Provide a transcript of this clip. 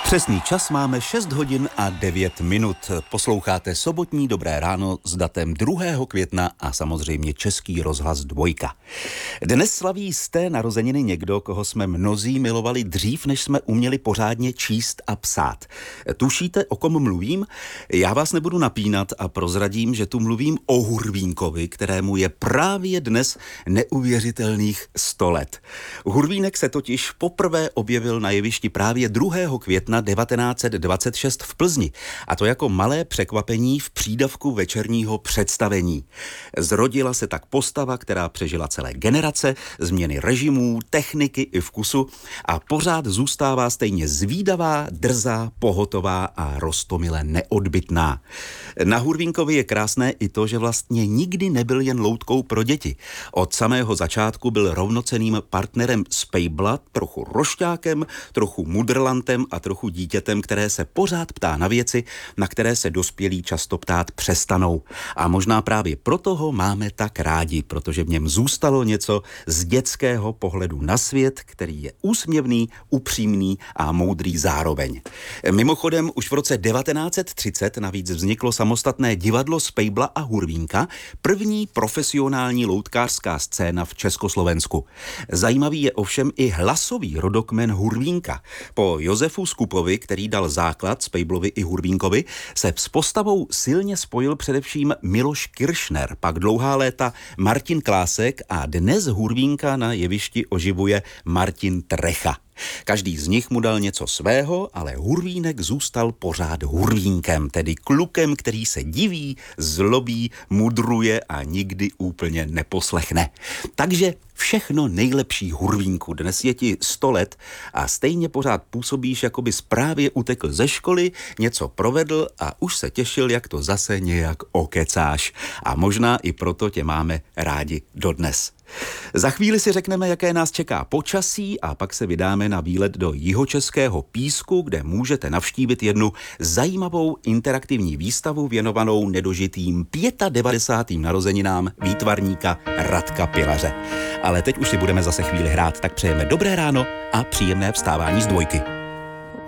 Přesný čas máme 6 hodin a 9 minut. Posloucháte sobotní Dobré ráno s datem 2. května a samozřejmě Český rozhlas 2. Dnes slaví z té narozeniny někdo, koho jsme mnozí milovali dřív, než jsme uměli pořádně číst a psát. Tušíte, o kom mluvím? Já vás nebudu napínat a prozradím, že tu mluvím o Hurvínkovi, kterému je právě dnes neuvěřitelných 100 let. Hurvínek se totiž poprvé objevil na jevišti právě 2. května 1926 v Plzni, a to jako malé překvapení v přídavku večerního představení. Zrodila se tak postava, která přežila celé generace, změny režimů, techniky i vkusu a pořád zůstává stejně zvídavá, drzá, pohotová a roztomile neodbytná. Na Hurvínkovi je krásné i to, že vlastně nikdy nebyl jen loutkou pro děti. Od samého začátku byl rovnocenným partnerem Spejbla, trochu rošťákem, trochu mudrlantem a trochu dítětem, které se pořád ptá na věci, na které se dospělí často ptát přestanou. A možná právě proto ho máme tak rádi, protože v něm zůstalo něco z dětského pohledu na svět, který je úsměvný, upřímný a moudrý zároveň. Mimochodem už v roce 1930 navíc vzniklo samostatné divadlo Spejbla a Hurvínka, první profesionální loutkářská scéna v Československu. Zajímavý je ovšem i hlasový rodokmen Hurvínka. Po Josefu Skupovi, který dal základ Spejblovi i Hurvínkovi, se s postavou silně spojil především Miloš Kiršner, pak dlouhá léta Martin Klásek a dnes Hurvínka na jevišti oživuje Martin Trecha. Každý z nich mu dal něco svého, ale Hurvínek zůstal pořád Hurvínkem, tedy klukem, který se diví, zlobí, mudruje a nikdy úplně neposlechne. Takže všechno nejlepší Hurvínku. Dnes je ti 100 let a stejně pořád působíš, jako bys právě utekl ze školy, něco provedl a už se těšil, jak to zase nějak okecáš. A možná i proto tě máme rádi dodnes. Za chvíli si řekneme, jaké nás čeká počasí a pak se vydáme na výlet do Jihočeského Písku, kde můžete navštívit jednu zajímavou interaktivní výstavu věnovanou nedožitým 95. narozeninám výtvarníka Radka Pilaře. Ale teď už si budeme zase chvíli hrát, tak přejeme dobré ráno a příjemné vstávání z 2.